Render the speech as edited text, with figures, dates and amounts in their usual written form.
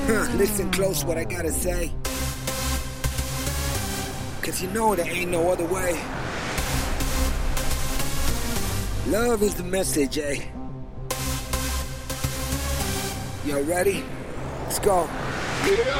Listen close what I gotta say. Cause you know there ain't no other way. Love is the message, eh? Y'all ready? Let's go.